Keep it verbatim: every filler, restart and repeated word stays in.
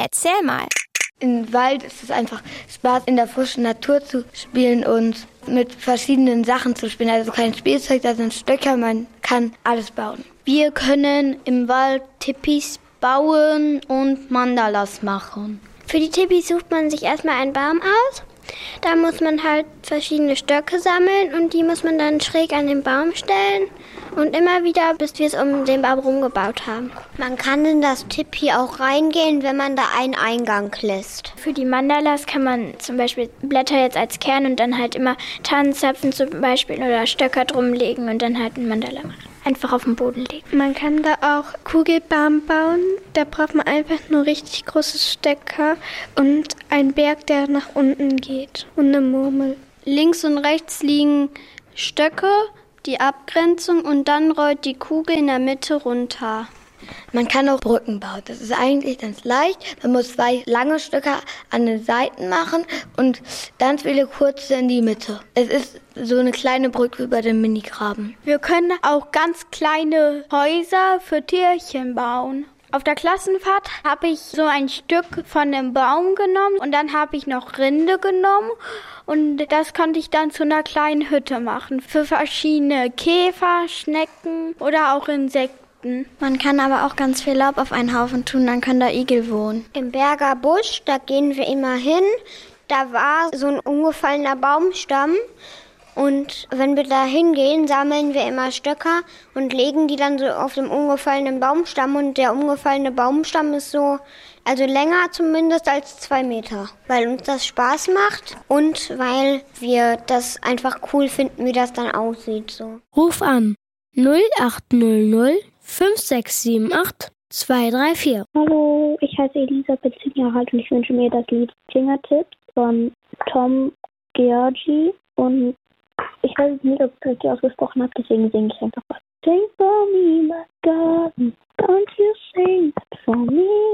Erzähl mal. Im Wald ist es einfach Spaß, in der frischen Natur zu spielen und mit verschiedenen Sachen zu spielen. Also kein Spielzeug, da sind Stöcker, man kann alles bauen. Wir können im Wald Tipis bauen und Mandalas machen. Für die Tipis sucht man sich erstmal einen Baum aus. Da muss man halt verschiedene Stöcke sammeln und die muss man dann schräg an den Baum stellen und immer wieder, bis wir es um den Baum rumgebaut haben. Man kann in das Tipi auch reingehen, wenn man da einen Eingang lässt. Für die Mandalas kann man zum Beispiel Blätter jetzt als Kern und dann halt immer Tannenzapfen zum Beispiel oder Stöcker drumlegen und dann halt ein Mandala machen. Einfach auf den Boden legen. Man kann da auch Kugelbahnen bauen. Da braucht man einfach nur richtig große Stöcker und einen Berg, der nach unten geht und eine Murmel. Links und rechts liegen Stöcke, die Abgrenzung und dann rollt die Kugel in der Mitte runter. Man kann auch Brücken bauen. Das ist eigentlich ganz leicht. Man muss zwei lange Stöcke an den Seiten machen und ganz viele kurze in die Mitte. Es ist so eine kleine Brücke über den Minigraben. Wir können auch ganz kleine Häuser für Tierchen bauen. Auf der Klassenfahrt habe ich so ein Stück von dem Baum genommen und dann habe ich noch Rinde genommen und das konnte ich dann zu einer kleinen Hütte machen für verschiedene Käfer, Schnecken oder auch Insekten. Man kann aber auch ganz viel Laub auf einen Haufen tun, dann können da Igel wohnen. Im Berger Busch, da gehen wir immer hin, da war so ein umgefallener Baumstamm. Und wenn wir da hingehen, sammeln wir immer Stöcker und legen die dann so auf dem umgefallenen Baumstamm. Und der umgefallene Baumstamm ist so, also länger zumindest als zwei Meter. Weil uns das Spaß macht und weil wir das einfach cool finden, wie das dann aussieht. So. Ruf an null acht null null fünf sechs sieben acht zwei drei vier. Hallo, ich heiße Elisabeth, zehn Jahre alt und ich wünsche mir das Lied Fingertips von Tom Georgi und ich weiß nicht, ob ich es richtig ausgesprochen habe, deswegen singe ich einfach was. Sing for me, my God, don't you sing for me.